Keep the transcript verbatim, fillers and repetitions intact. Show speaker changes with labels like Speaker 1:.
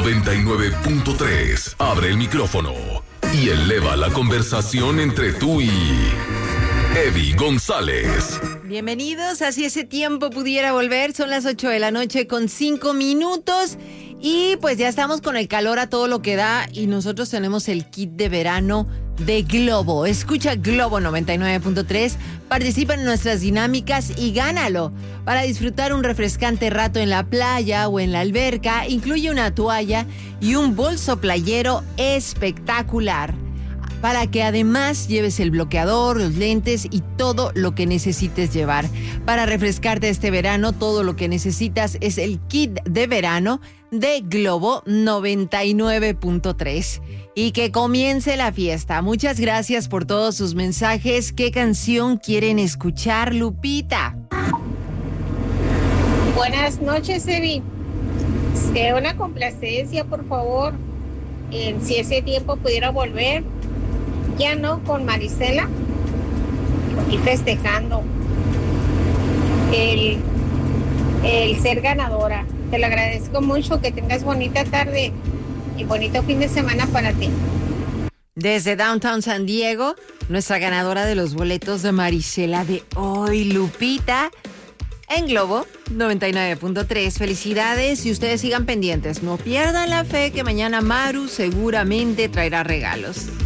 Speaker 1: noventa y nueve punto tres. Abre el micrófono y eleva la conversación entre tú y Eddie González.
Speaker 2: Bienvenidos, así ese tiempo pudiera volver. Son las ocho de la noche con cinco minutos. Y pues ya estamos con el calor a todo lo que da. Y nosotros tenemos el kit de verano de Globo. Escucha Globo noventa y nueve punto tres. Participa en nuestras dinámicas y gánalo. Para disfrutar un refrescante rato en la playa o en la alberca, incluye una toalla y un bolso playero espectacular. Para que además lleves el bloqueador, los lentes y todo lo que necesites llevar. Para refrescarte este verano, todo lo que necesitas es el kit de verano de Globo noventa y nueve punto tres. Y que comience la fiesta. Muchas gracias por todos sus mensajes. ¿Qué canción quieren escuchar, Lupita?
Speaker 3: Buenas noches, Evi. Eh, una complacencia, por favor. Eh, si ese tiempo pudiera volver. Ya no, con Marisela y festejando el, el ser ganadora. Te lo agradezco mucho, que tengas bonita tarde y bonito fin de semana para ti.
Speaker 2: Desde Downtown San Diego, nuestra ganadora de los boletos de Marisela de hoy, Lupita, en Globo noventa y nueve punto tres. Felicidades y ustedes sigan pendientes. No pierdan la fe que mañana Maru seguramente traerá regalos.